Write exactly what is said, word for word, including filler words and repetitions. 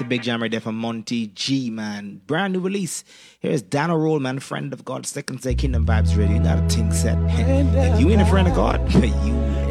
the big jam right there from Monty G, man. Brand new release. Here's Dano Roll, man, friend of God, Second Day Kingdom Vibes Radio. You know how the thing set. If you ain't a friend of God, you